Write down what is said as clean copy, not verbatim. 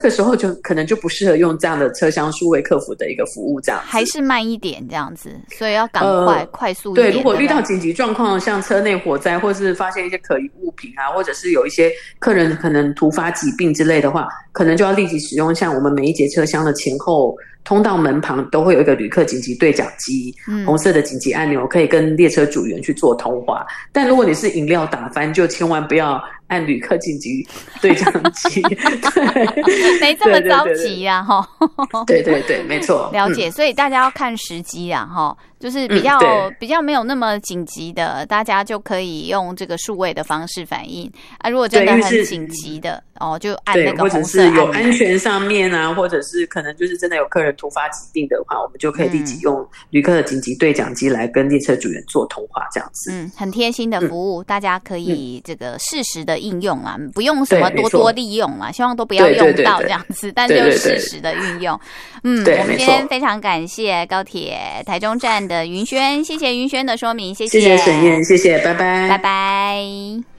个时候就可能就不适合用这样的车厢数位客服的一个服务，这样子还是慢一点这样子，所以要赶快、快速一点。 对，如果遇到紧急状况，像车内火灾，或是发现一些可疑物品啊，或者是有一些客人可能突发疾病之类的话，可能就要立即使用像我们每一节车厢的前后通道门旁都会有一个旅客紧急对讲机，红色的紧急按钮可以跟列车组员去做通话。但如果你是饮料打翻，就千万不要按旅客紧急对讲机， 没这么着急啊，哈。 对对对，没错， 了解。所以大家要看时机啊，哈，就是比较没有那么紧急的，大家就可以用这个数位的方式反应啊。如果真的很紧急的哦，就按那个红色按钮，或者是有安全上面啊，或者是可能就是真的有客人突发疾病的话，我们就可以立即用旅客的紧急对讲机来跟列车组员做通话，这样子。 很贴心的服务，大家可以这个适时的应用啊，不用什么多多利用啊，希望都不要用到这样子，但就适时的运用。我们今天非常感谢高铁台中站的云轩，谢谢云轩的说明，谢谢沈燕，谢谢，拜拜， 拜拜。